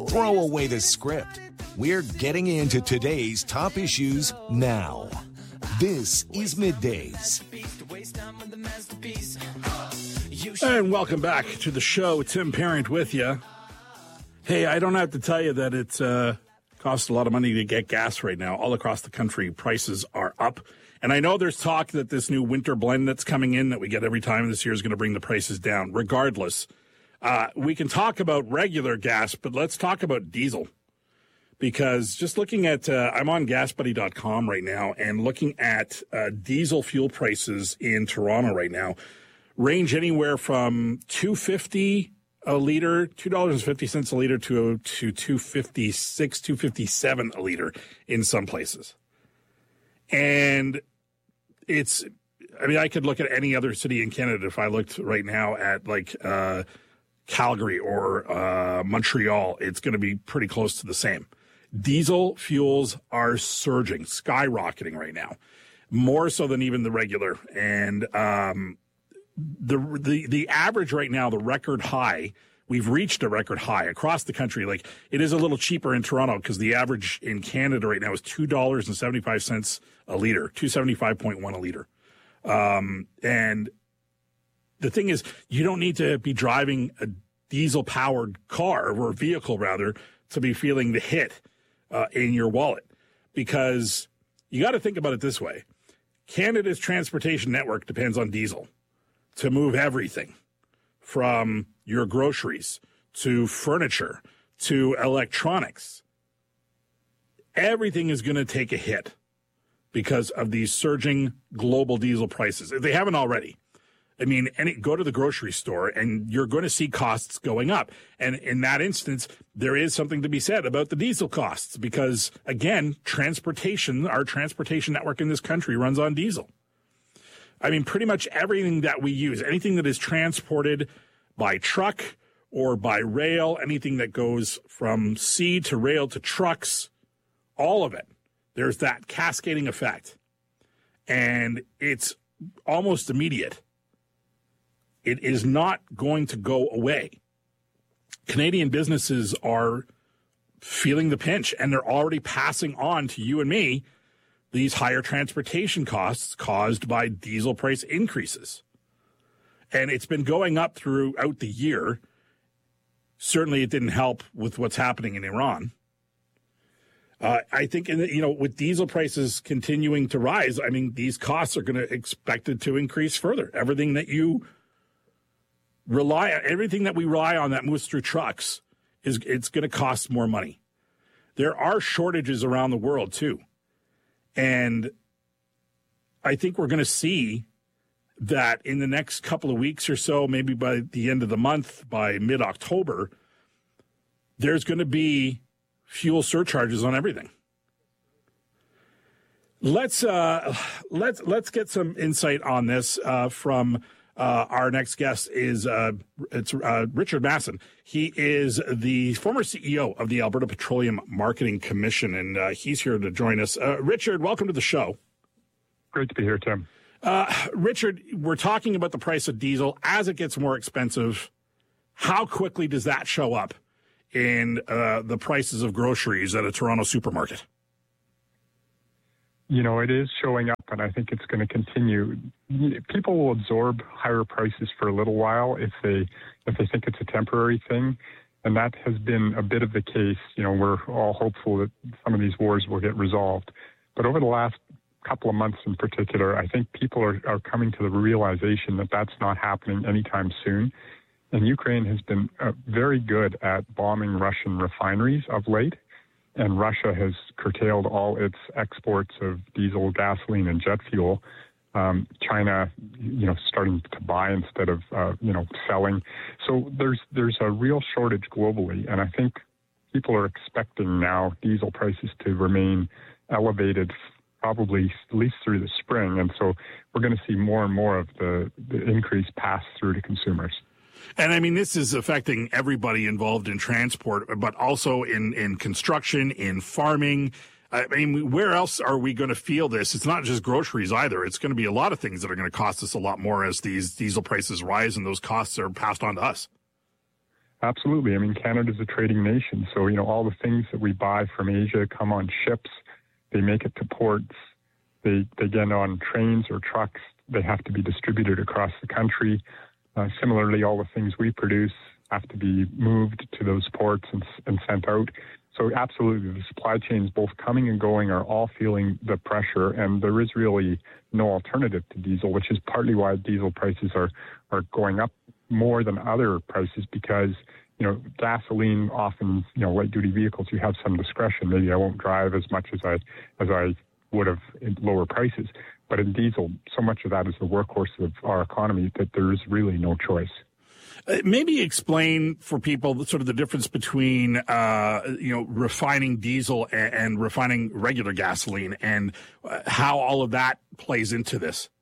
Throw away the script. We're getting into today's top issues now. This is Middays. And welcome back to the show. Tim Parent with you. Hey, I don't have to tell you that it's costs a lot of money to get gas right now. All across the country, prices are up. And I know there's talk that this new winter blend that's coming in that we get every time this year is going to bring the prices down. Regardless, we can talk about regular gas, but let's talk about diesel. Because just looking at, I'm on gasbuddy.com right now, and looking at diesel fuel prices in Toronto right now, range anywhere from $2.50 a liter, $2.50 a liter to $2.56, $2.57 a liter in some places. And I could look at any other city in Canada if I looked right now at like Calgary or Montreal. It's going to be pretty close to the same. Diesel fuels are surging, skyrocketing right now, more so than even the regular. And the average right now, the record high, we've reached a record high across the country. Like, it is a little cheaper in Toronto because the average in Canada right now is $2.75 a liter, $2.75.1 a liter. And the thing is, you don't need to be driving a diesel-powered car or vehicle, rather, to be feeling the hit in your wallet, because you got to think about it this way. Canada's transportation network depends on diesel to move everything from your groceries to furniture to electronics. Everything is going to take a hit because of these surging global diesel prices. If they haven't already. I mean, go to the grocery store and you're going to see costs going up. And in that instance, there is something to be said about the diesel costs because, again, our transportation network in this country runs on diesel. I mean, pretty much everything that we use, anything that is transported by truck or by rail, anything that goes from sea to rail to trucks, all of it, there's that cascading effect. And it's almost immediate. It is not going to go away. Canadian businesses are feeling the pinch, and they're already passing on to you and me these higher transportation costs caused by diesel price increases. And it's been going up throughout the year. Certainly it didn't help with what's happening in Iran. I think, with diesel prices continuing to rise, I mean, these costs are going to expected to increase further. Everything that we rely on that moves through trucks it's going to cost more money. There are shortages around the world too. And I think we're going to see that in the next couple of weeks or so, maybe by the end of the month, by mid-October, there's going to be fuel surcharges on everything. Let's get some insight on this from our next guest is Richard Masson. He is the former CEO of the Alberta Petroleum Marketing Commission, and he's here to join us. Richard, welcome to the show. Great to be here, Tim. Richard, we're talking about the price of diesel. As it gets more expensive, how quickly does that show up in the prices of groceries at a Toronto supermarket? It is showing up, and I think it's going to continue. People will absorb higher prices for a little while if they think it's a temporary thing, and that has been a bit of the case. We're all hopeful that some of these wars will get resolved. But over the last couple of months in particular, I think people are coming to the realization that that's not happening anytime soon. And Ukraine has been very good at bombing Russian refineries of late. And Russia has curtailed all its exports of diesel, gasoline, and jet fuel. China, starting to buy instead of, selling. So there's a real shortage globally. And I think people are expecting now diesel prices to remain elevated probably at least through the spring. And so we're going to see more and more of the increase pass through to consumers. And I mean, this is affecting everybody involved in transport, but also in construction, in farming. I mean, where else are we going to feel this? It's not just groceries either. It's going to be a lot of things that are going to cost us a lot more as these diesel prices rise and those costs are passed on to us. Absolutely. I mean, Canada's a trading nation. So, all the things that we buy from Asia come on ships. They make it to ports. They get on trains or trucks. They have to be distributed across the country. Similarly, all the things we produce have to be moved to those ports and sent out. So absolutely, the supply chains, both coming and going, are all feeling the pressure, and there is really no alternative to diesel, which is partly why diesel prices are going up more than other prices, because, gasoline often, light duty vehicles, you have some discretion. Maybe I won't drive as much as I would have at lower prices. But in diesel, so much of that is the workhorse of our economy that there is really no choice. Maybe explain for people sort of the difference between, refining diesel and refining regular gasoline, and how all of that plays into this.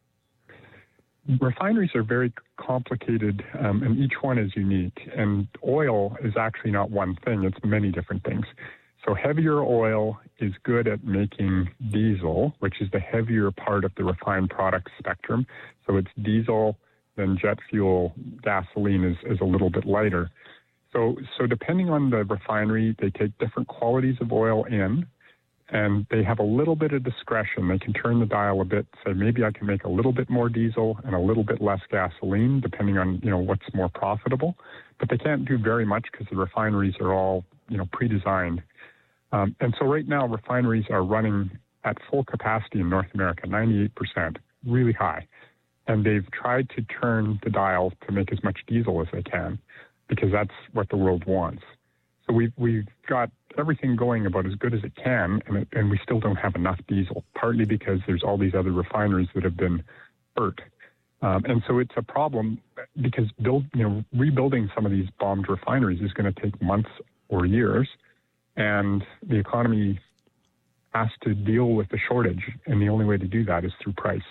Refineries are very complicated, and each one is unique. And oil is actually not one thing. It's many different things. So heavier oil is good at making diesel, which is the heavier part of the refined product spectrum. So it's diesel, then jet fuel. Gasoline is a little bit lighter. So depending on the refinery, they take different qualities of oil in, and they have a little bit of discretion. They can turn the dial a bit, say maybe I can make a little bit more diesel and a little bit less gasoline, depending on what's more profitable. But they can't do very much because the refineries are all pre-designed. And so right now, refineries are running at full capacity in North America, 98%, really high. And they've tried to turn the dial to make as much diesel as they can, because that's what the world wants. So we've got everything going about as good as it can, and we still don't have enough diesel, partly because there's all these other refineries that have been hurt. And so it's a problem because rebuilding some of these bombed refineries is going to take months or years, and the economy has to deal with the shortage, and the only way to do that is through price.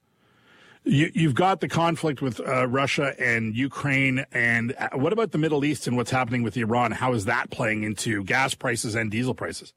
You've got the conflict with Russia and Ukraine, and what about the Middle East and what's happening with Iran? How is that playing into gas prices and diesel prices?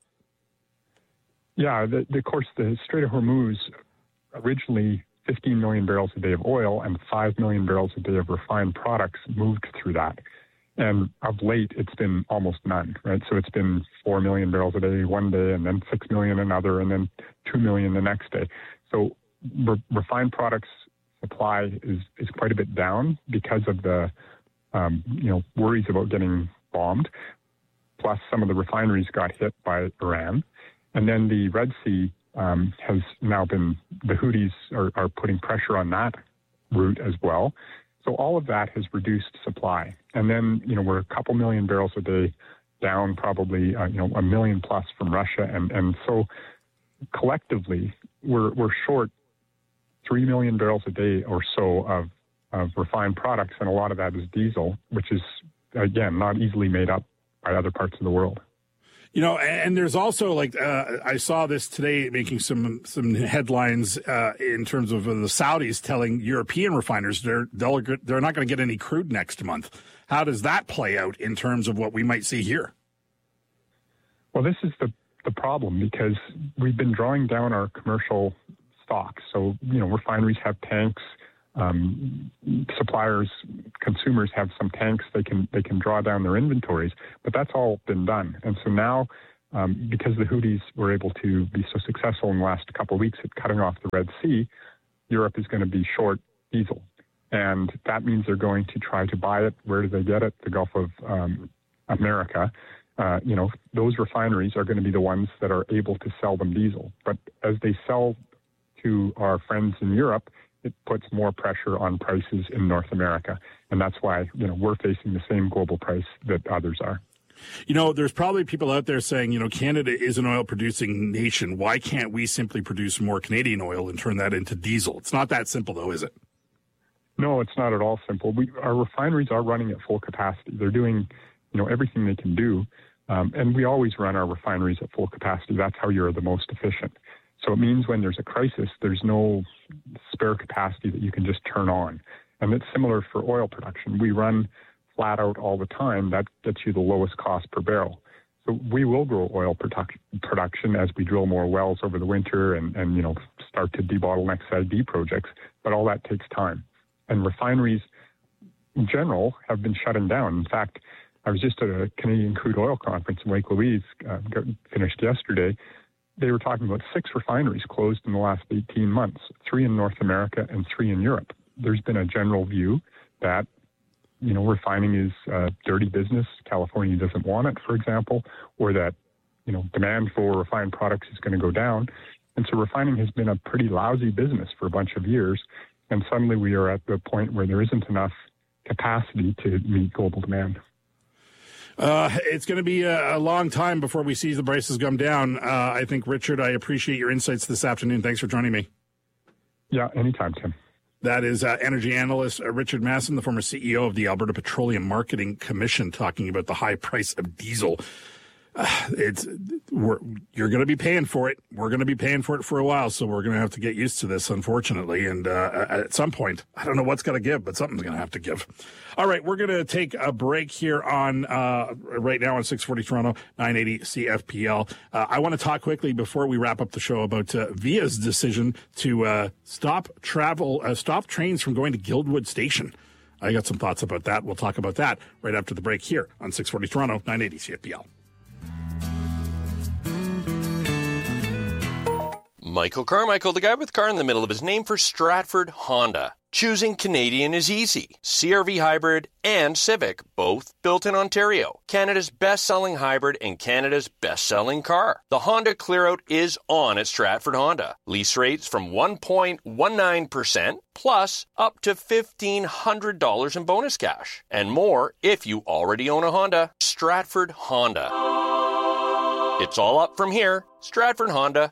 Yeah, of course, the Strait of Hormuz, originally 15 million barrels a day of oil and 5 million barrels a day of refined products moved through that. And of late, it's been almost none, right? So it's been 4 million barrels a day one day, and then 6 million another, and then 2 million the next day. So refined products supply is quite a bit down because of the worries about getting bombed. Plus, some of the refineries got hit by Iran, and then the Red Sea has now been, the Houthis are putting pressure on that route as well. So all of that has reduced supply, and then we're a couple million barrels a day down, probably a million plus from Russia, and so collectively we're short 3 million barrels a day or so of refined products, and a lot of that is diesel, which is, again, not easily made up by other parts of the world. And there's also, I saw this today making some headlines in terms of the Saudis telling European refiners they're not going to get any crude next month. How does that play out in terms of what we might see here? Well, this is the problem, because we've been drawing down our commercial stocks. So, refineries have tanks, suppliers, consumers have some tanks. They can draw down their inventories, but that's all been done. And so now, because the Houthis were able to be so successful in the last couple of weeks at cutting off the Red Sea, Europe is going to be short diesel. And that means they're going to try to buy it. Where do they get it? The Gulf of America. Those refineries are going to be the ones that are able to sell them diesel. But as they sell to our friends in Europe, it puts more pressure on prices in North America. And that's why, we're facing the same global price that others are. There's probably people out there saying, Canada is an oil-producing nation. Why can't we simply produce more Canadian oil and turn that into diesel? It's not that simple, though, is it? No, it's not at all simple. Our refineries are running at full capacity. They're doing, everything they can do. And we always run our refineries at full capacity. That's how you're the most efficient. So it means when there's a crisis, there's no spare capacity that you can just turn on. And it's similar for oil production. We run flat out all the time. That gets you the lowest cost per barrel. So we will grow oil production as we drill more wells over the winter and start to debottleneck SAGD projects. But all that takes time. And refineries, in general, have been shutting down. In fact, I was just at a Canadian crude oil conference in Lake Louise, finished yesterday. They were talking about 6 refineries closed in the last 18 months, 3 in North America and 3 in Europe. There's been a general view that, refining is a dirty business. California doesn't want it, for example, or that, demand for refined products is going to go down. And so refining has been a pretty lousy business for a bunch of years. And suddenly we are at the point where there isn't enough capacity to meet global demand. It's going to be a long time before we see the prices come down. I think, Richard, I appreciate your insights this afternoon. Thanks for joining me. Yeah, anytime, Tim. That is energy analyst Richard Masson, the former CEO of the Alberta Petroleum Marketing Commission, talking about the high price of diesel. You're going to be paying for it. We're going to be paying for it for a while, so we're going to have to get used to this, unfortunately. And at some point, I don't know what's going to give, but something's going to have to give. All right, we're going to take a break here on right now on 640 Toronto, 980 CFPL. I want to talk quickly before we wrap up the show about Via's decision to stop trains from going to Guildwood Station. I got some thoughts about that. We'll talk about that right after the break here on 640 Toronto, 980 CFPL. Michael Carmichael, the guy with car in the middle of his name, for Stratford Honda. Choosing Canadian is easy. CR-V Hybrid and Civic, both built in Ontario. Canada's best-selling hybrid and Canada's best-selling car. The Honda Clearout is on at Stratford Honda. Lease rates from 1.19% plus up to $1,500 in bonus cash. And more if you already own a Honda. Stratford Honda. It's all up from here. StratfordHonda.ca.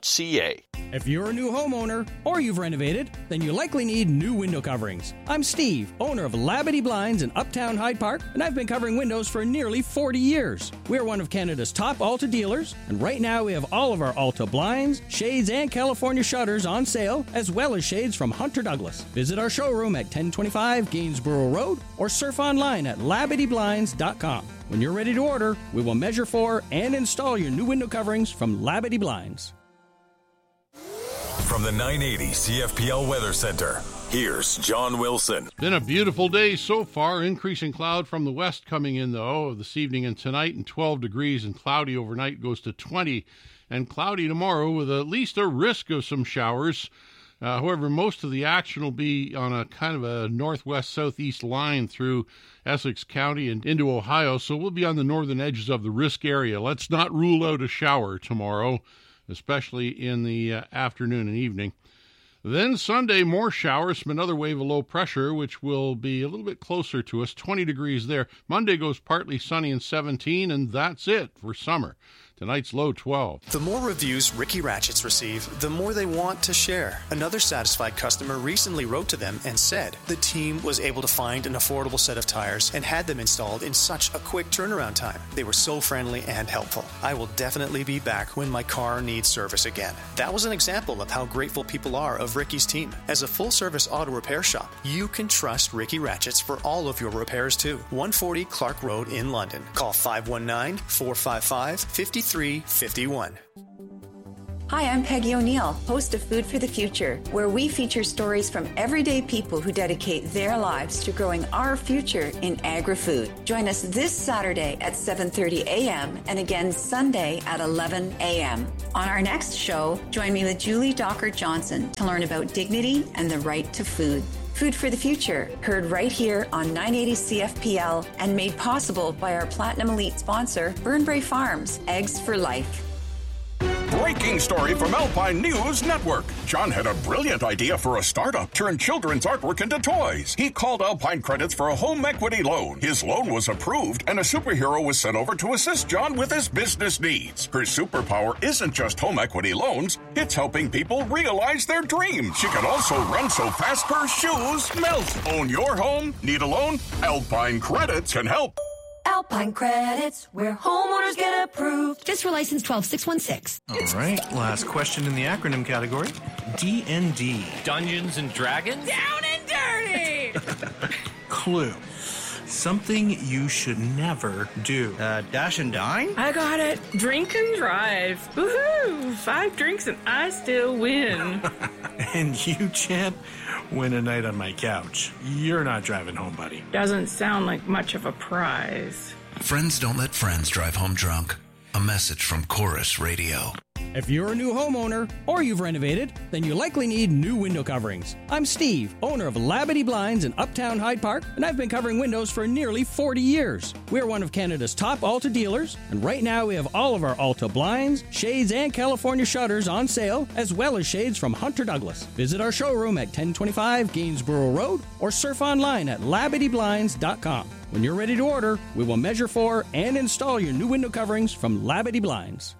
If you're a new homeowner or you've renovated, then you likely need new window coverings. I'm Steve, owner of Labadee Blinds in Uptown Hyde Park, and I've been covering windows for nearly 40 years. We're one of Canada's top Alta dealers, and right now we have all of our Alta blinds, shades, and California shutters on sale, as well as shades from Hunter Douglas. Visit our showroom at 1025 Gainsborough Road or surf online at LabadeeBlinds.com. When you're ready to order, we will measure for and install your new window coverings from Labadee Blinds. From the 980 CFPL Weather Center, here's John Wilson. Been a beautiful day so far. Increasing cloud from the west coming in, though, this evening and tonight, and 12 degrees, and cloudy overnight goes to 20, and cloudy tomorrow with at least a risk of some showers. However, most of the action will be on a kind of a northwest-southeast line through Essex County and into Ohio, so we'll be on the northern edges of the risk area. Let's not rule out a shower tomorrow, especially in the afternoon and evening. Then Sunday, more showers from another wave of low pressure, which will be a little bit closer to us, 20 degrees there. Monday goes partly sunny and 17, and that's it for summer. Tonight's low 12. The more reviews Ricky Ratchets receive, the more they want to share. Another satisfied customer recently wrote to them and said the team was able to find an affordable set of tires and had them installed in such a quick turnaround time. They were so friendly and helpful. I will definitely be back when my car needs service again. That was an example of how grateful people are of Ricky's team. As a full-service auto repair shop, you can trust Ricky Ratchets for all of your repairs too. 140 Clark Road in London. Call 519-455-5351. Hi, I'm Peggy O'Neill, host of Food for the Future, where we feature stories from everyday people who dedicate their lives to growing our future in agri-food. Join us this Saturday at 7:30 a.m. and again Sunday at 11 a.m. On our next show, join me with Julie Dockert-Johnson to learn about dignity and the right to food. Food for the Future, heard right here on 980 CFPL and made possible by our Platinum Elite sponsor, Burnbrae Farms, Eggs for Life. Breaking story from Alpine News Network. John had a brilliant idea for a startup, turn children's artwork into toys. He called Alpine Credits for a home equity loan. His loan was approved, and a superhero was sent over to assist John with his business needs. Her superpower isn't just home equity loans, it's helping people realize their dreams. She can also run so fast her shoes melt. Own your home? Need a loan? Alpine Credits can help. Alpine Credits, where homeowners get approved. Just for license 12616. All right, last question in the acronym category. D&D. Dungeons and Dragons? Down and dirty! Clue. Something you should never do. Dash and dine? I got it. Drink and drive. Woohoo! 5 drinks and I still win. And you, champ, win a night on my couch. You're not driving home, buddy. Doesn't sound like much of a prize. Friends don't let friends drive home drunk. A message from Chorus Radio. If you're a new homeowner or you've renovated, then you likely need new window coverings. I'm Steve, owner of Labadee Blinds in Uptown Hyde Park, and I've been covering windows for nearly 40 years. We're one of Canada's top Alta dealers, and right now we have all of our Alta blinds, shades, and California shutters on sale, as well as shades from Hunter Douglas. Visit our showroom at 1025 Gainsborough Road or surf online at LabadeeBlinds.com. When you're ready to order, we will measure for and install your new window coverings from Labadee Blinds.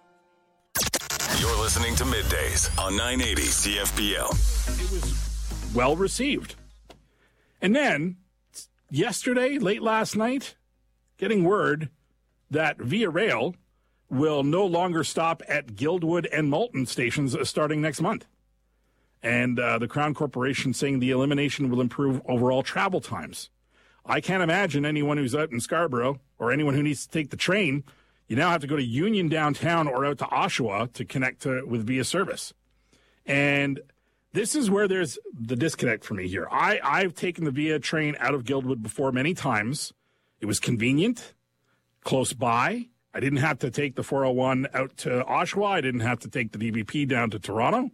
You're listening to Middays on 980 CFPL. It was well received. And then, yesterday, late last night, getting word that Via Rail will no longer stop at Guildwood and Moulton stations starting next month. And the Crown Corporation saying the elimination will improve overall travel times. I can't imagine anyone who's out in Scarborough or anyone who needs to take the train. You now have to go to Union downtown or out to Oshawa to connect with Via service. And this is where there's the disconnect for me here. I've taken the Via train out of Guildwood before many times. It was convenient, close by. I didn't have to take the 401 out to Oshawa. I didn't have to take the DVP down to Toronto.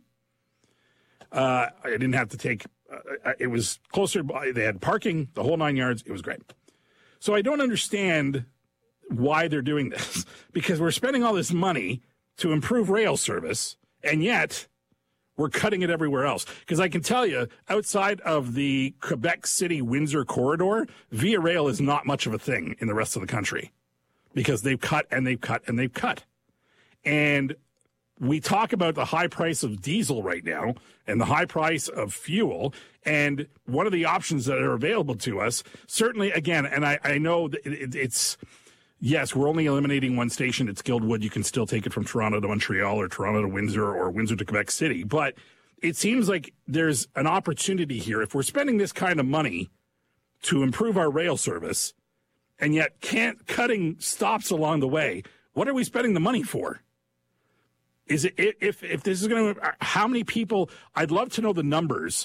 I didn't have to take, it was closer by. They had parking, the whole 9 yards. It was great. So I don't understand why they're doing this, because we're spending all this money to improve rail service, and yet we're cutting it everywhere else. Because I can tell you, outside of the Quebec City-Windsor corridor, Via Rail is not much of a thing in the rest of the country, because they've cut and they've cut and they've cut. And we talk about the high price of diesel right now and the high price of fuel, and one of the options that are available to us, certainly, again, and I know that it's... Yes, we're only eliminating one station. It's Guildwood. You can still take it from Toronto to Montreal or Toronto to Windsor or Windsor to Quebec City. But it seems like there's an opportunity here. If we're spending this kind of money to improve our rail service and yet cutting stops along the way, what are we spending the money for? Is it if this is going to, how many people, I'd love to know the numbers.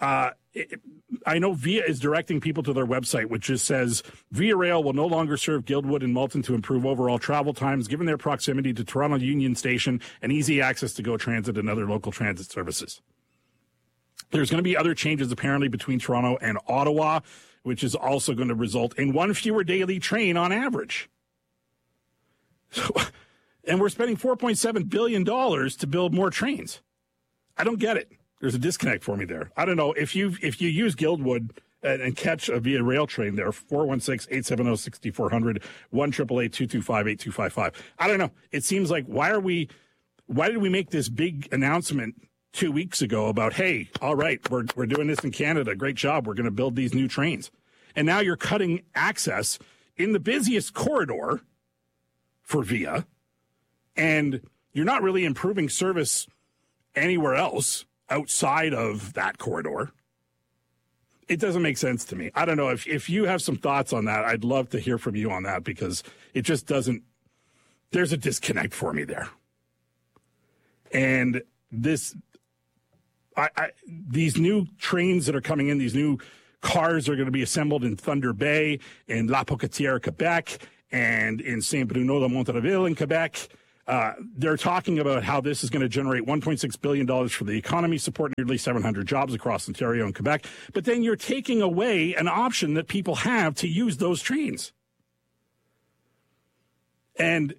I know Via is directing people to their website, which just says Via Rail will no longer serve Guildwood and Moulton to improve overall travel times, given their proximity to Toronto Union Station and easy access to GO Transit and other local transit services. There's going to be other changes apparently between Toronto and Ottawa, which is also going to result in one fewer daily train on average. So, and we're spending $4.7 billion to build more trains. I don't get it. There's a disconnect for me there. I don't know if you use Guildwood and catch a Via Rail train there, 416-870-6400, 1-888-225-8255. I don't know. It seems like why did we make this big announcement 2 weeks ago about, hey, all right, we're doing this in Canada. Great job. We're going to build these new trains. And now you're cutting access in the busiest corridor for Via, and you're not really improving service anywhere else outside of that corridor. It doesn't make sense to me. I don't know if you have some thoughts on that. I'd love to hear from you on that, because it just doesn't, there's a disconnect for me there. And this, these new trains that are coming in, these new cars are going to be assembled in Thunder Bay, in La Pocatière, Quebec, and in Saint-Bruno de Montarville in Quebec. They're talking about how this is going to generate $1.6 billion for the economy, support nearly 700 jobs across Ontario and Quebec. But then you're taking away an option that people have to use those trains. And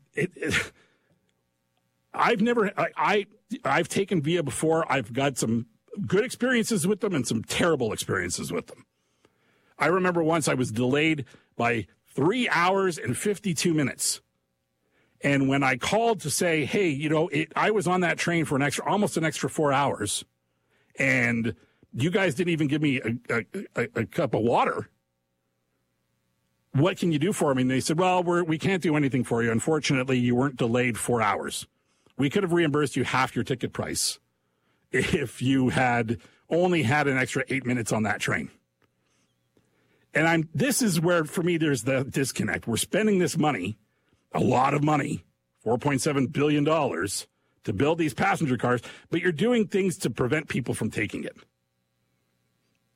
I've taken Via before. I've got some good experiences with them and some terrible experiences with them. I remember once I was delayed by 3 hours and 52 minutes. And when I called to say, hey, I was on that train for almost an extra 4 hours, and you guys didn't even give me a cup of water. What can you do for me? And they said, well, we can't do anything for you. Unfortunately, you weren't delayed 4 hours. We could have reimbursed you half your ticket price if you had only had an extra 8 minutes on that train. And this is where, for me, there's the disconnect. We're spending this money, a lot of money, $4.7 billion, to build these passenger cars, but you're doing things to prevent people from taking it.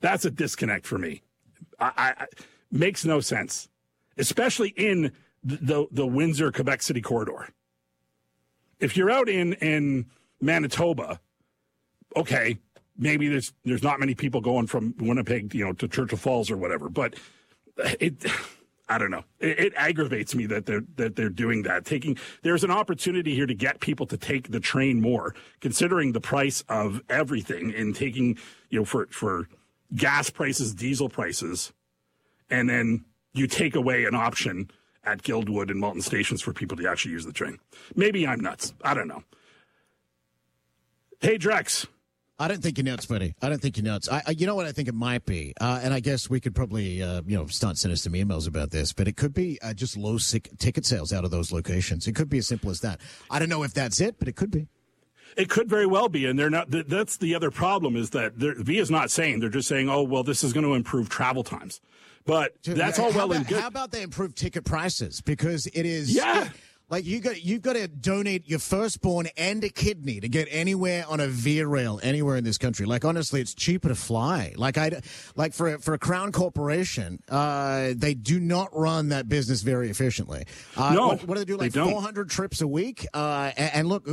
That's a disconnect for me. I makes no sense, especially in the Windsor, Quebec City corridor. If you're out in Manitoba, okay, maybe there's not many people going from Winnipeg, to Churchill Falls or whatever, but I don't know. It aggravates me that they're doing that. There's an opportunity here to get people to take the train more, considering the price of everything, and taking, for gas prices, diesel prices, and then you take away an option at Guildwood and Malton stations for people to actually use the train. Maybe I'm nuts. I don't know. Hey, Drex. I don't think you're nuts, buddy. I don't think you're nuts. You know what I think it might be? And I guess we could probably, start sending some emails about this, but it could be just low ticket sales out of those locations. It could be as simple as that. I don't know if that's it, but it could be. It could very well be, and they're not. That's the other problem, is that VIA's not saying. They're just saying, oh, well, this is going to improve travel times. But that's all well and good. How about they improve ticket prices? Because it is... Yeah. You've got to donate your firstborn and a kidney to get anywhere on a VIA rail anywhere in this country. Honestly, it's cheaper to fly. For a Crown Corporation, they do not run that business very efficiently. No, what do they do? 400 trips a week. And look,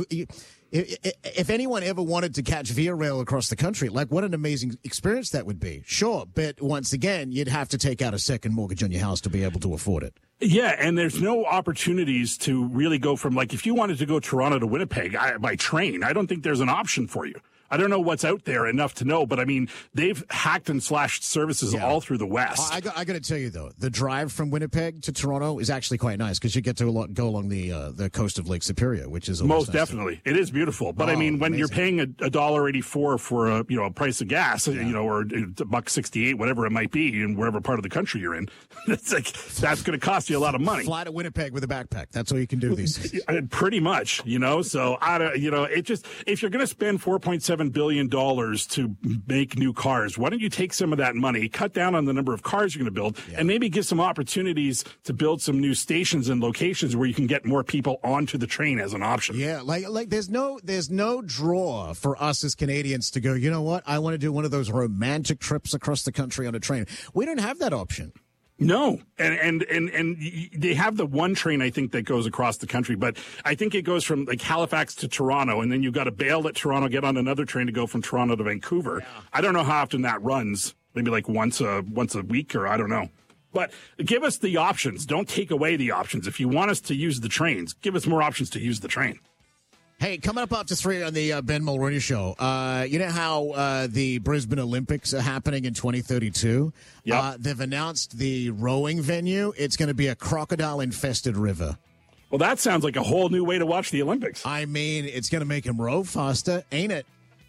if anyone ever wanted to catch VIA rail across the country, what an amazing experience that would be. Sure, but once again, you'd have to take out a second mortgage on your house to be able to afford it. Yeah, and there's no opportunities to really go from, if you wanted to go Toronto to Winnipeg by train, I don't think there's an option for you. I don't know what's out there enough to know, but I mean, they've hacked and slashed services all through the West. I got to tell you, though, the drive from Winnipeg to Toronto is actually quite nice because you get to go along the coast of Lake Superior, which is most definitely. It is beautiful. But I mean, when you're paying $1.84 for a price of gas, or $1.68, whatever it might be, in wherever part of the country you're in, it's that's going to cost you a lot of money. Fly to Winnipeg with a backpack. That's all you can do these days. Pretty much, So it just, if you're going to spend $4.7 billion to make new cars, why don't you take some of that money, cut down on the number of cars you're going to build, and maybe give some opportunities to build some new stations and locations where you can get more people onto the train as an option. Yeah, there's no draw for us as Canadians to go, you know what, I want to do one of those romantic trips across the country on a train. We don't have that option. No, and they have the one train, I think, that goes across the country, but I think it goes from Halifax to Toronto, and then you've got to bail at Toronto, get on another train to go from Toronto to Vancouver. Yeah. I don't know how often that runs, maybe once a week, or I don't know. But give us the options. Don't take away the options. If you want us to use the trains, give us more options to use the train. Hey, coming up after 3 on the Ben Mulroney Show, you know how the Brisbane Olympics are happening in 2032? Yep. They've announced the rowing venue. It's going to be a crocodile-infested river. Well, that sounds like a whole new way to watch the Olympics. I mean, it's going to make them row faster, ain't it?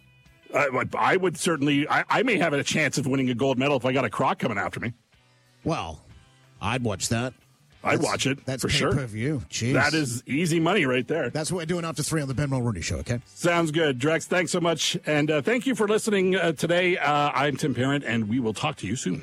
I would certainly... I may have a chance of winning a gold medal if I got a croc coming after me. Well, I'd watch that. I'd watch it, that's for sure. Pay-per-view. Jeez. That is easy money right there. That's what we're doing after 3 on the Ben Mulroney Show, okay? Sounds good. Drex, thanks so much. And thank you for listening today. I'm Tim Parent, and we will talk to you soon.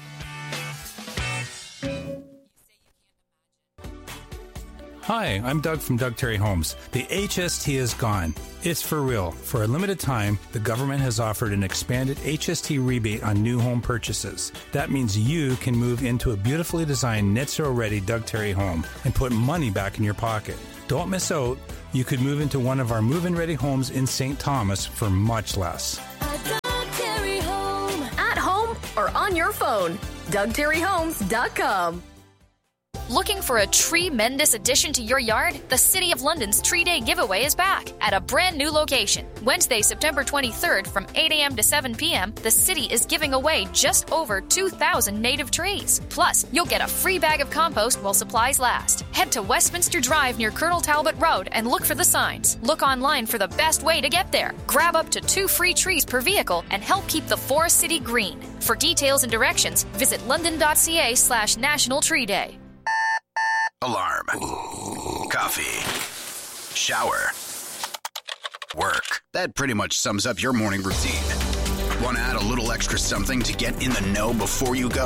Hi, I'm Doug from Doug Terry Homes. The HST is gone. It's for real. For a limited time, the government has offered an expanded HST rebate on new home purchases. That means you can move into a beautifully designed net zero ready Doug Terry home and put money back in your pocket. Don't miss out. You could move into one of our move-in ready homes in St. Thomas for much less. A Doug Terry home. At home or on your phone. DougTerryHomes.com. Looking for a tremendous addition to your yard? The City of London's Tree Day giveaway is back at a brand new location. Wednesday, September 23rd from 8 a.m. to 7 p.m., the city is giving away just over 2,000 native trees. Plus, you'll get a free bag of compost while supplies last. Head to Westminster Drive near Colonel Talbot Road and look for the signs. Look online for the best way to get there. Grab up to 2 free trees per vehicle and help keep the Forest City green. For details and directions, visit london.ca/National Tree Day. Alarm. Coffee. Shower. Work. That pretty much sums up your morning routine. Want to add a little extra something to get in the know before you go?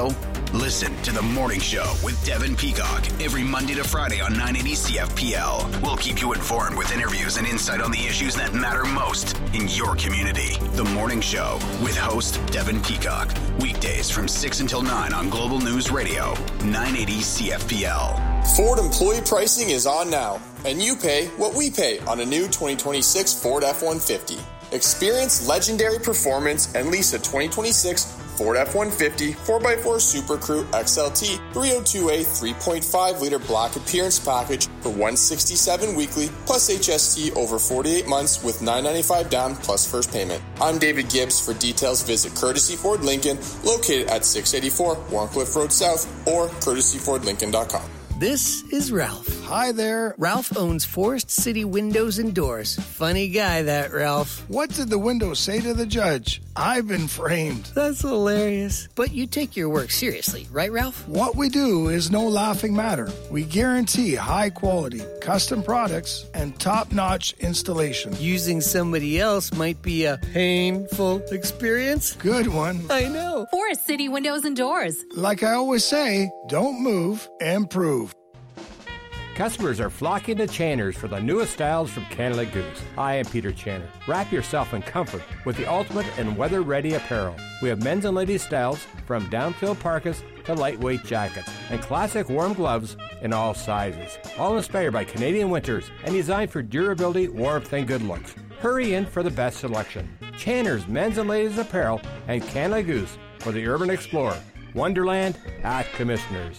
Listen to The Morning Show with Devin Peacock every Monday to Friday on 980 CFPL. We'll keep you informed with interviews and insight on the issues that matter most in your community. The Morning Show with host Devin Peacock. Weekdays from 6 until 9 on Global News Radio, 980 CFPL. Ford employee pricing is on now, and you pay what we pay on a new 2026 Ford F-150. Experience legendary performance and lease a 2026 Ford F-150 4x4 Super Crew XLT 302A 3.5-liter black appearance package for $167 weekly plus HST over 48 months with $995 down plus first payment. I'm David Gibbs. For details, visit Courtesy Ford Lincoln, located at 684 Warncliffe Road South or courtesyfordlincoln.com. This is Ralph. Hi there. Ralph owns Forest City Windows and Doors. Funny guy, that Ralph. What did the window say to the judge? I've been framed. That's hilarious. But you take your work seriously, right, Ralph? What we do is no laughing matter. We guarantee high quality, custom products, and top-notch installation. Using somebody else might be a painful experience. Good one. I know. Forest City Windows and Doors. Like I always say, don't move, improve. Customers are flocking to Channers for the newest styles from Canada Goose. I am Peter Channer. Wrap yourself in comfort with the ultimate and weather-ready apparel. We have men's and ladies' styles from down-filled parkas to lightweight jackets and classic warm gloves in all sizes. All inspired by Canadian winters and designed for durability, warmth, and good looks. Hurry in for the best selection. Channers men's and ladies' apparel and Canada Goose for the urban explorer. Wonderland at Commissioners.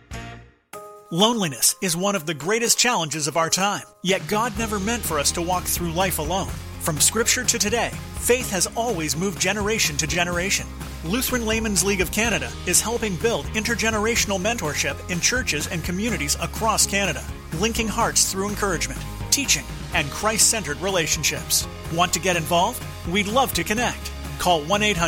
Loneliness is one of the greatest challenges of our time. Yet God never meant for us to walk through life alone. From Scripture to today, faith has always moved generation to generation. Lutheran Laymen's League of Canada is helping build intergenerational mentorship in churches and communities across Canada, linking hearts through encouragement, teaching, and Christ-centered relationships. Want to get involved? We'd love to connect. Call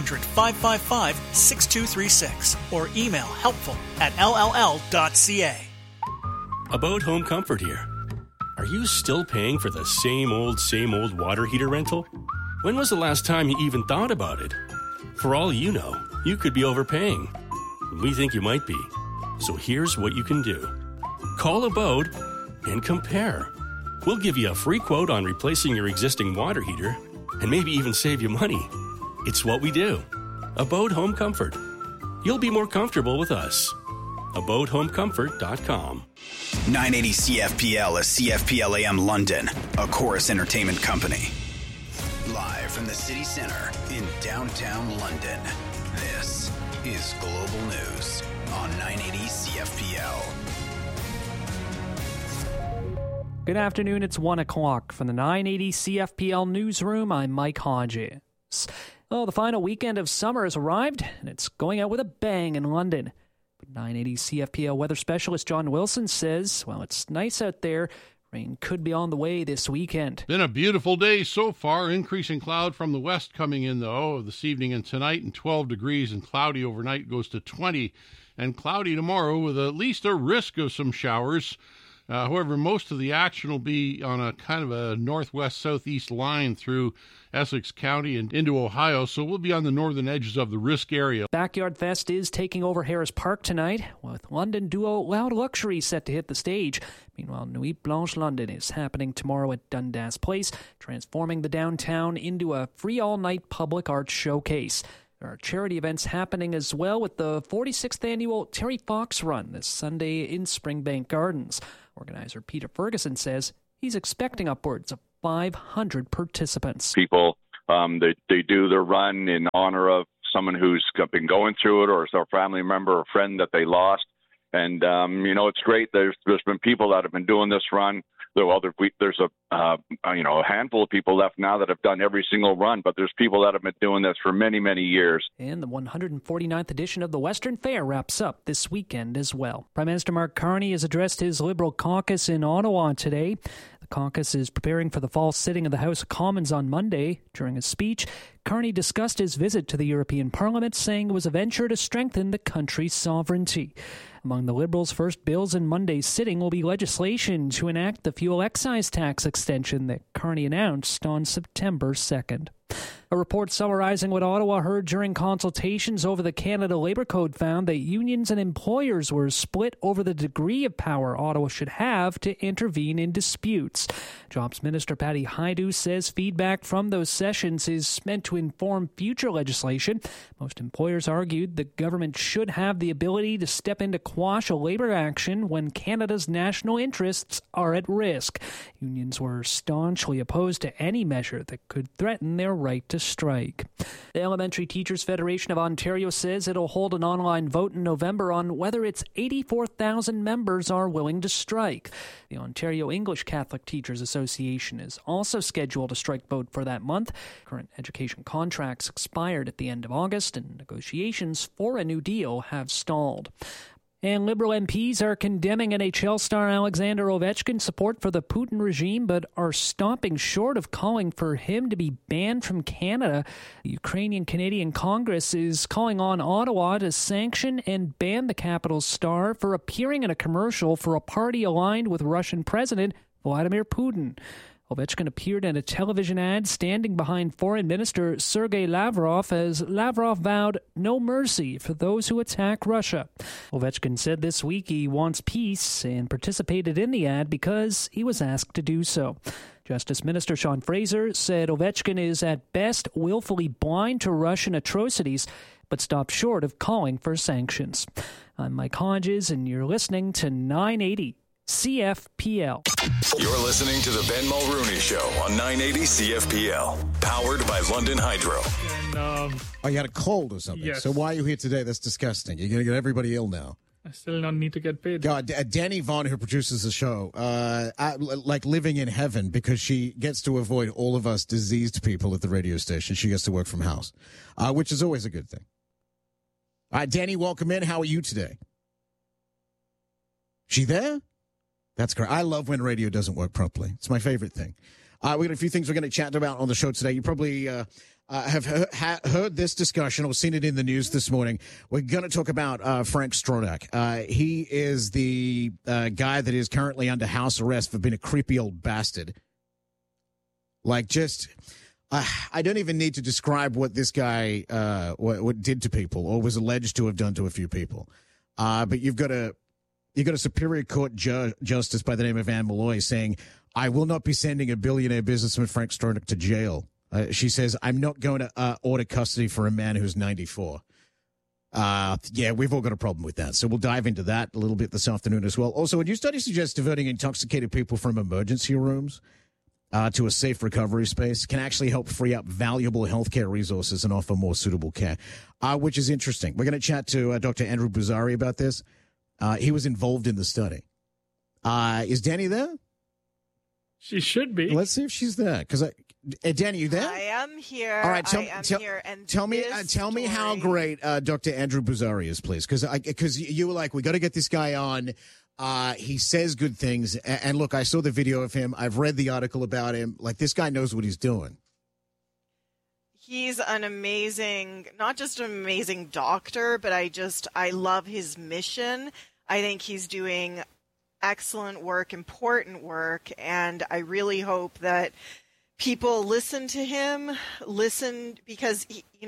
1-800-555-6236 or email helpful@lll.ca. About Home Comfort here. Are you still paying for the same old water heater rental? When was the last time you even thought about it? For all you know, you could be overpaying. We think you might be. So here's what you can do. Call Abode and compare. We'll give you a free quote on replacing your existing water heater and maybe even save you money. It's what we do. Abode Home Comfort. You'll be more comfortable with us. AbodeHomeComfort.com. 980 CFPL is CFPL AM London, a Chorus Entertainment company. Live from the city center in downtown London, this is Global News on 980 CFPL. Good afternoon, it's 1 o'clock. From the 980 CFPL newsroom, I'm Mike Hodges. Oh, the final weekend of summer has arrived, and it's going out with a bang in London. But 980 CFPL weather specialist John Wilson says, well, it's nice out there. Rain could be on the way this weekend. Been a beautiful day so far. Increasing cloud from the west coming in, though, this evening and tonight, and 12 degrees, and cloudy overnight goes to 20, and cloudy tomorrow with at least a risk of some showers. However, most of the action will be on a kind of a northwest-southeast line through Essex County and into Ohio, so we'll be on the northern edges of the risk area. Backyard Fest is taking over Harris Park tonight, with London duo Loud Luxury set to hit the stage. Meanwhile, Nuit Blanche London is happening tomorrow at Dundas Place, transforming the downtown into a free all-night public art showcase. There are charity events happening as well, with the 46th annual Terry Fox Run this Sunday in Springbank Gardens. Organizer Peter Ferguson says he's expecting upwards of 500 participants. People, they do their run in honor of someone who's been going through it, or a family member or friend that they lost. And, it's great. There's been people that have been doing this run. There's a handful of people left now that have done every single run, but there's people that have been doing this for many, many years. And the 149th edition of the Western Fair wraps up this weekend as well. Prime Minister Mark Carney has addressed his Liberal caucus in Ottawa today. The caucus is preparing for the fall sitting of the House of Commons on Monday. During his speech, Carney discussed his visit to the European Parliament, saying it was a venture to strengthen the country's sovereignty. Among the Liberals' first bills in Monday's sitting will be legislation to enact the fuel excise tax extension that Carney announced on September 2nd. A report summarizing what Ottawa heard during consultations over the Canada Labour Code found that unions and employers were split over the degree of power Ottawa should have to intervene in disputes. Jobs Minister Patty Hajdu says feedback from those sessions is meant to inform future legislation. Most employers argued the government should have the ability to step in to quash a labour action when Canada's national interests are at risk. Unions were staunchly opposed to any measure that could threaten their right to strike. The Elementary Teachers Federation of Ontario says it'll hold an online vote in November on whether its 84,000 members are willing to strike. The Ontario English Catholic Teachers Association is also scheduled a strike vote for that month. Current education contracts expired at the end of August, and negotiations for a new deal have stalled. And Liberal MPs are condemning NHL star Alexander Ovechkin's support for the Putin regime, but are stopping short of calling for him to be banned from Canada. The Ukrainian-Canadian Congress is calling on Ottawa to sanction and ban the Capital's star for appearing in a commercial for a party aligned with Russian President Vladimir Putin. Ovechkin appeared in a television ad standing behind Foreign Minister Sergei Lavrov as Lavrov vowed no mercy for those who attack Russia. Ovechkin said this week he wants peace and participated in the ad because he was asked to do so. Justice Minister Sean Fraser said Ovechkin is at best willfully blind to Russian atrocities, but stopped short of calling for sanctions. I'm Mike Hodges, and you're listening to 980 CFPL. You're listening to the Ben Mulrooney Show on 980 CFPL, powered by London Hydro. Oh, you had a cold or something? Yes. So why are you here today? That's disgusting. You're going to get everybody ill now. I still don't need to get paid. God, Danny Vaughn, who produces the show, like living in heaven because she gets to avoid all of us diseased people at the radio station. She gets to work from house, which is always a good thing. All right, Danny, welcome in. How are you today? She there? That's great. I love when radio doesn't work properly. It's my favorite thing. We got a few things we're going to chat about on the show today. You probably have heard this discussion or seen it in the news this morning. We're going to talk about Frank Stronach. He is the guy that is currently under house arrest for being a creepy old bastard. Like, just, I don't even need to describe what this guy what did to people or was alleged to have done to a few people. But you've got a Superior Court Justice by the name of Anne Malloy saying, I will not be sending a billionaire businessman Frank Stronach to jail. She says, I'm not going to order custody for a man who's 94. Yeah, we've all got a problem with that. So we'll dive into that a little bit this afternoon as well. Also, a new study suggests diverting intoxicated people from emergency rooms to a safe recovery space can actually help free up valuable healthcare resources and offer more suitable care, which is interesting. We're going to chat to Dr. Andrew Buzari about this. He was involved in the study. Is Danny there? She should be. Let's see if she's there. Because Danny, you there? I am here. All right, here. And tell me how great Dr. Andrew Buzari is, please. Because you were like, we got to get this guy on. He says good things. And look, I saw the video of him. I've read the article about him. Like, this guy knows what he's doing. He's an amazing, not just an amazing doctor, but I love his mission. I think he's doing excellent work, important work, and I really hope that people listen to him, because,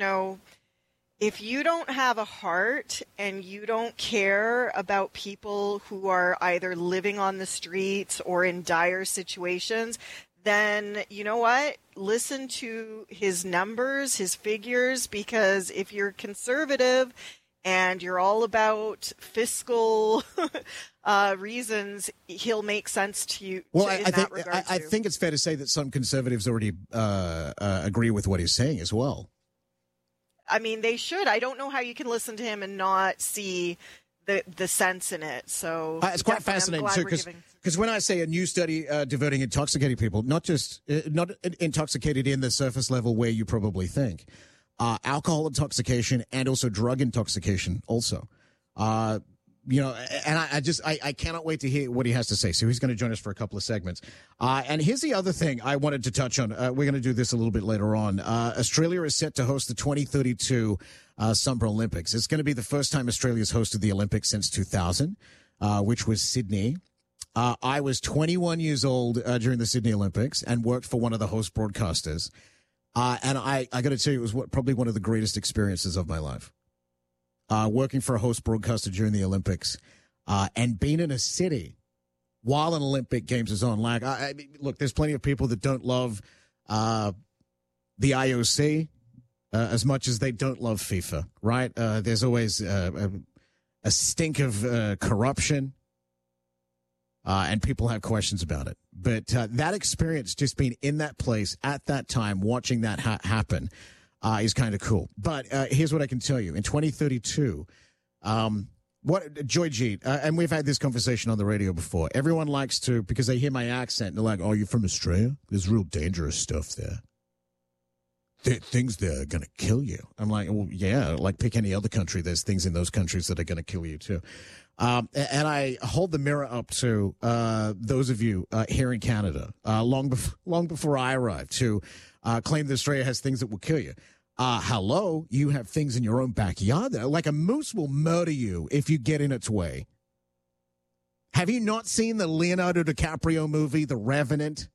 if you don't have a heart and you don't care about people who are either living on the streets or in dire situations, then you know what? Listen to his numbers, his figures, because if you're conservative and you're all about fiscal reasons, he'll make sense to you. Well, I think it's fair to say that some conservatives already agree with what he's saying as well. I mean, they should. I don't know how you can listen to him and not see the sense in it. So it's quite fascinating too, because when I say a new study diverting intoxicated people, not intoxicated in the surface level where you probably think, alcohol intoxication and also drug intoxication also. And I cannot wait to hear what he has to say. So he's going to join us for a couple of segments. And here's the other thing I wanted to touch on. We're going to do this a little bit later on. Australia is set to host the 2032 Summer Olympics. It's going to be the first time Australia's hosted the Olympics since 2000, which was Sydney. I was 21 years old during the Sydney Olympics and worked for one of the host broadcasters. And I got to tell you, it was probably one of the greatest experiences of my life. Working for a host broadcaster during the Olympics and being in a city while an Olympic Games is on. Like, look, there's plenty of people that don't love the IOC as much as they don't love FIFA, right? There's always a stink of corruption, and people have questions about it. But that experience, just being in that place at that time, watching that happen, is kind of cool. But here's what I can tell you. In 2032, Joy Jeet, and we've had this conversation on the radio before, everyone likes to, because they hear my accent, they're like, oh, you're from Australia? There's real dangerous stuff there. Things that are going to kill you. I'm like, well, yeah, like pick any other country. There's things in those countries that are going to kill you too. And I hold the mirror up to those of you here in Canada, long before I arrived, to claim that Australia has things that will kill you. Hello, you have things in your own backyard. Like a moose will murder you if you get in its way. Have you not seen the Leonardo DiCaprio movie, The Revenant?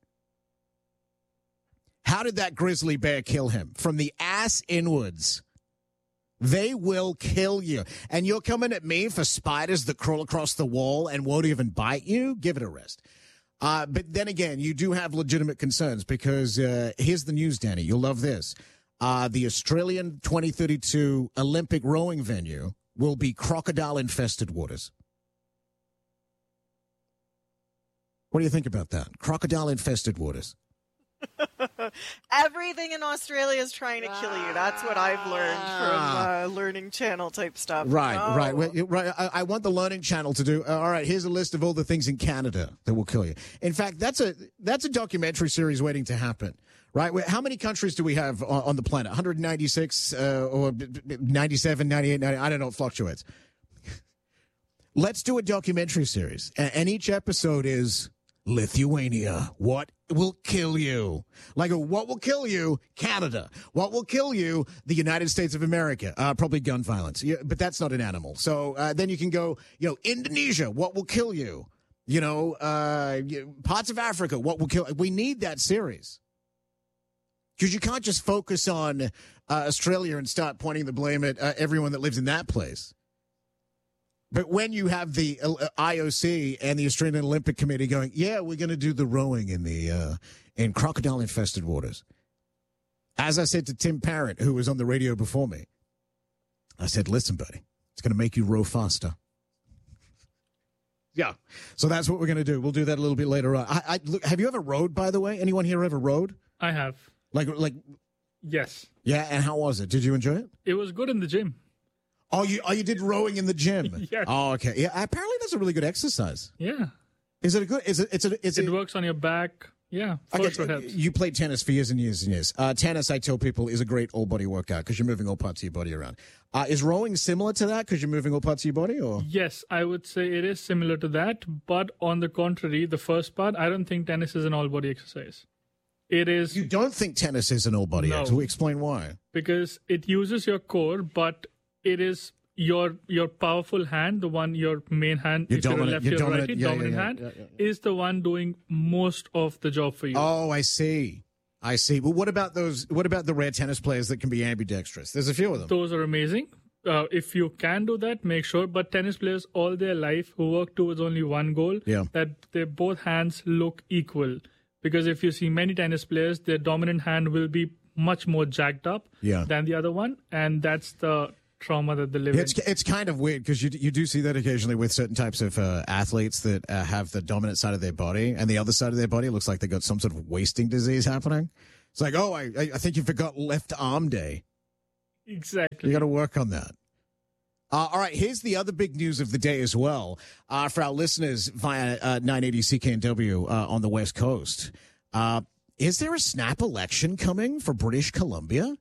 How did that grizzly bear kill him? From the ass inwards. They will kill you. And you're coming at me for spiders that crawl across the wall and won't even bite you? Give it a rest. But then again, you do have legitimate concerns because here's the news, Danny. You'll love this. The Australian 2032 Olympic rowing venue will be crocodile-infested waters. What do you think about that? Crocodile-infested waters. Everything in Australia is trying to kill you. That's what I've learned from Learning Channel type stuff. Right, No. right. I want the Learning Channel to do. All right, here's a list of all the things in Canada that will kill you. In fact, that's a documentary series waiting to happen. Right? How many countries do we have on the planet? 196 or 97, 98, 90? I don't know. It fluctuates. Let's do a documentary series, and each episode is Lithuania. What will kill you? Like, what will kill you? Canada. What will kill you? The United States of America. Probably gun violence. Yeah, but that's not an animal. So then you can go, Indonesia. What will kill you? Parts of Africa. What will kill? We need that series. Because you can't just focus on Australia and start pointing the blame at everyone that lives in that place. But when you have the IOC and the Australian Olympic Committee going, yeah, we're going to do the rowing in crocodile-infested waters. As I said to Tim Parrott, who was on the radio before me, I said, listen, buddy, it's going to make you row faster. Yeah. So that's what we're going to do. We'll do that a little bit later on. Look, have you ever rowed, by the way? Anyone here ever rowed? I have. Like, yes. Yeah, and how was it? Did you enjoy it? It was good in the gym. Oh, you did rowing in the gym? Yes. Oh, okay. Yeah, apparently that's a really good exercise. Yeah. Is it a good? It works on your back. Yeah. Okay, helps. you played tennis for years and years and years. Tennis, I tell people, is a great all body workout because you're moving all parts of your body around. Is rowing similar to that because you're moving all parts of your body, or? Yes, I would say it is similar to that. But on the contrary, the first part, I don't think tennis is an all body exercise. It is. You don't think tennis is an all body exercise? Explain why. Because it uses your core, but it is your powerful hand, the one, your main hand, your if you're dominant, left, your right, dominant hand, is the one doing most of the job for you. Oh, I see. Well, what about the rare tennis players that can be ambidextrous? There's a few of them. Those are amazing. If you can do that, make sure. But tennis players all their life who work towards only one goal, that their both hands look equal. Because if you see many tennis players, their dominant hand will be much more jacked up than the other one. And that's the trauma that they live in. It's kind of weird because you do see that occasionally with certain types of athletes that have the dominant side of their body and the other side of their body looks like they got some sort of wasting disease happening. It's like, oh, I think you forgot left arm day. Exactly. You got to work on that. All right, here's the other big news of the day as well for our listeners via 980 CKNW on the West Coast. Is there a snap election coming for British Columbia?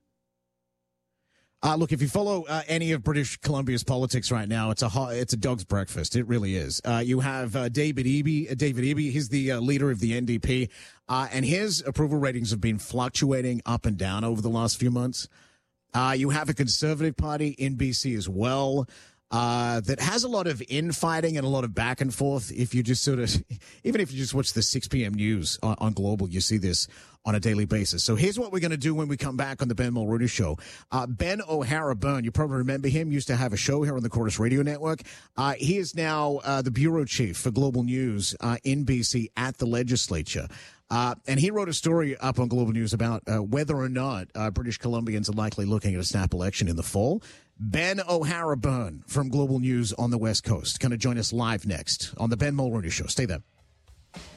Look, if you follow any of British Columbia's politics right now, it's a dog's breakfast. It really is. You have David Eby. He's the leader of the NDP, and his approval ratings have been fluctuating up and down over the last few months. You have a Conservative Party in BC as well. that has a lot of infighting and a lot of back and forth. If you just even if you just watch the 6 p.m. news on Global, you see this on a daily basis. So here's what we're going to do when we come back on the Ben Mulrooney Show. Ben O'Hara Byrne, you probably remember him, used to have a show here on the Chorus Radio Network. He is now the bureau chief for Global News in BC at the legislature. And he wrote a story up on Global News about whether or not British Columbians are likely looking at a snap election in the fall. Ben O'Hara Byrne from Global News on the West Coast going to join us live next on the Ben Mulrooney Show. Stay there.